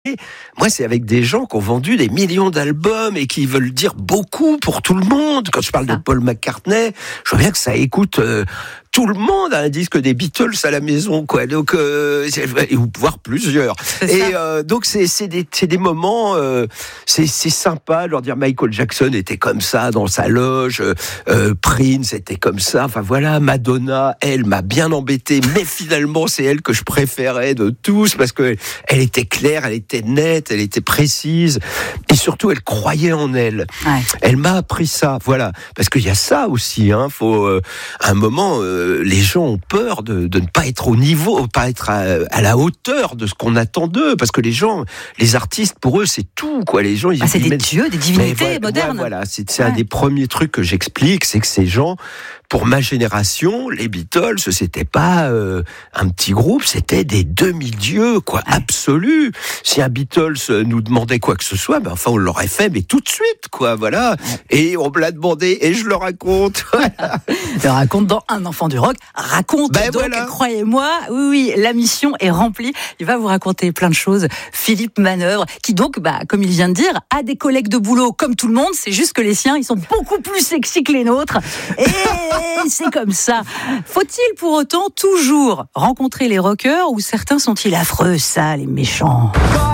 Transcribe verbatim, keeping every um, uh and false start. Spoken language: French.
Et moi, c'est avec des gens qui ont vendu des millions d'albums et qui veulent dire beaucoup pour tout le monde. Quand je parle de Paul McCartney, je vois bien que ça écoute euh, tout le monde a un disque des Beatles à la maison, quoi. Donc, euh, ou voire plusieurs. Et euh, donc, c'est, c'est des, c'est des moments, euh, c'est, c'est sympa de leur dire Michael Jackson était comme ça dans sa loge, euh, Prince était comme ça. Enfin voilà, Madonna, elle m'a bien embêté, mais finalement, c'est elle que je préférais de tous parce que elle était claire, elle était nette, elle était précise, et surtout, elle croyait en elle. Ouais. Elle m'a appris ça, voilà, parce qu'il y a ça aussi. Hein, faut euh, à un moment. Euh, les gens ont peur de, de ne pas être au niveau, pas être à, à la hauteur de ce qu'on attend d'eux, parce que les gens, les artistes, pour eux, c'est tout, quoi. Les gens, ils, ah, c'est ils des mettent... dieux, des divinités ouais, modernes. Ouais, voilà, c'est, c'est ouais. un des premiers trucs que j'explique, c'est que ces gens, pour ma génération, les Beatles, c'était pas euh, un petit groupe, c'était des demi-dieux, quoi, ouais. absolus. Si un Beatles nous demandait quoi que ce soit, ben enfin on l'aurait fait, mais tout de suite, quoi, voilà. Ouais. Et on me l'a demandé, et je le raconte. Voilà. Je le raconte dans Un enfant du rock. Raconte ben donc, voilà. Croyez-moi, oui, oui, la mission est remplie. Il va vous raconter plein de choses. Philippe Manœuvre, qui donc, bah, comme il vient de dire, a des collègues de boulot comme tout le monde. C'est juste que les siens, ils sont beaucoup plus sexy que les nôtres. Et c'est comme ça. Faut-il pour autant toujours rencontrer les rockers ou certains sont-ils affreux, sales et méchants ?